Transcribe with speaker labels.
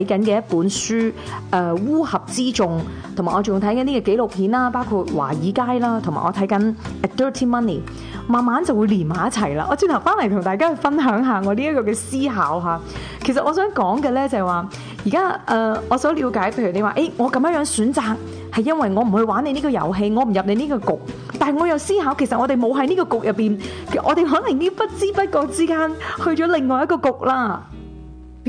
Speaker 1: 緊嘅一本書烏合之眾，同埋我仲睇緊呢個紀錄片啦，包括華爾街啦，同埋我睇緊 A Dirty Money， 慢慢就會連埋一齊啦。我轉頭翻嚟同大家去分享下我呢一個嘅思考嚇。其實我想講嘅咧就係話，而家我所了解，譬如你話，我咁樣選擇係因為我唔去玩你呢個遊戲，我唔入你呢個局，但係我又思考，其實我哋冇喺呢個局入邊，我哋可能呢不知不覺之間去咗另外一個局啦。